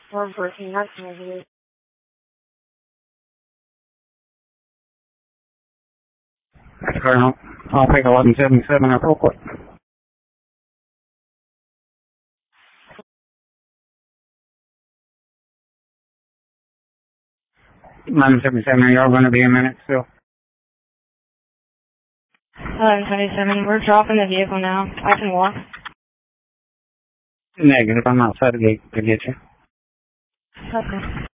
We're breaking up maybe. Colonel, I'll take 1177 up real quick. 1177, y'all going to be a minute still? 1177, we're dropping the vehicle now. I can walk. Negative, I'm outside the gate to get you. Okay.